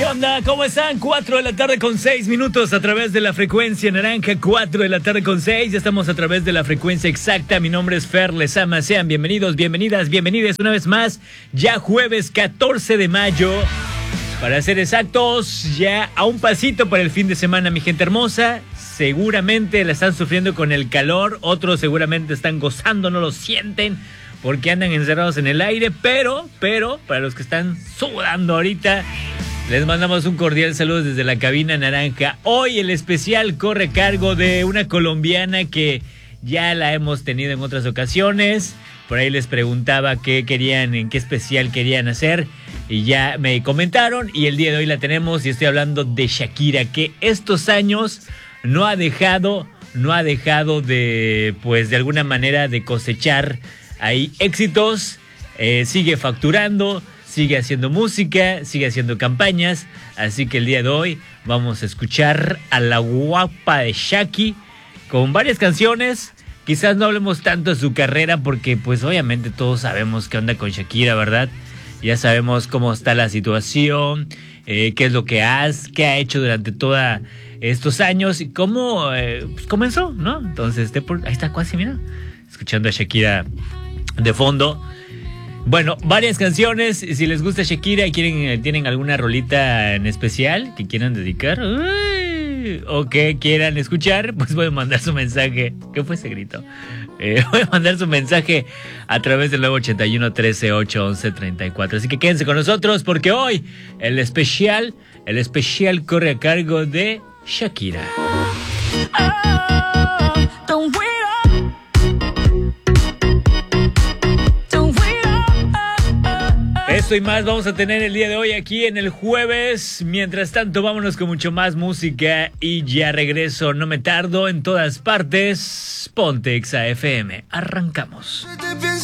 ¿Qué onda? ¿Cómo están? 4 de la tarde con 6 minutos a través de la frecuencia naranja. 4 de la tarde con 6. Ya estamos a través de la frecuencia exacta. Mi nombre es Fer Lezama. Sean bienvenidos, bienvenidas, bienvenides una vez más. Ya jueves 14 de mayo. Para ser exactos, ya a un pasito para el fin de semana, mi gente hermosa. Seguramente la están sufriendo con el calor. Otros seguramente están gozando, no lo sienten porque andan encerrados en el aire. Pero, para los que están sudando ahorita, les mandamos un cordial saludo desde la cabina naranja. Hoy el especial corre a cargo de una colombiana que ya la hemos tenido en otras ocasiones. Por ahí les preguntaba qué querían, en qué especial querían hacer. Y ya me comentaron y el día de hoy la tenemos y estoy hablando de Shakira, que estos años no ha dejado de, pues de alguna manera, de cosechar ahí éxitos. Sigue facturando, sigue haciendo música, sigue haciendo campañas. Así que el día de hoy vamos a escuchar a la guapa de Shaki con varias canciones. Quizás no hablemos tanto de su carrera porque pues obviamente todos sabemos qué onda con Shakira, ¿verdad? Ya sabemos cómo está la situación, qué es lo que ha hecho durante todos estos años y cómo pues comenzó, ¿no? Entonces, ahí está casi, mira, escuchando a Shakira de fondo. Bueno, varias canciones. Si les gusta Shakira y tienen alguna rolita en especial que quieran dedicar o que quieran escuchar, pues pueden mandar su mensaje. ¿Qué fue ese grito? Voy a mandar su mensaje a través del 981 13 8 11 34. Así que quédense con nosotros porque hoy el especial corre a cargo de Shakira. Esto y más vamos a tener el día de hoy aquí en el jueves. Mientras tanto, vámonos con mucho más música y ya regreso. No me tardo, en todas partes. Ponte Exa FM. Arrancamos.